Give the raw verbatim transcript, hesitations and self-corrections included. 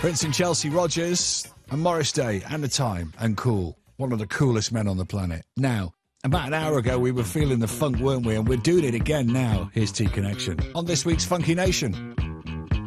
Prince and Chelsea Rogers and Morris Day and The Time and Cool. One of the coolest men on the planet. Now, about an hour ago we were feeling the funk, weren't we? And we're doing it again now. Here's T-Connection on this week's Funky Nation.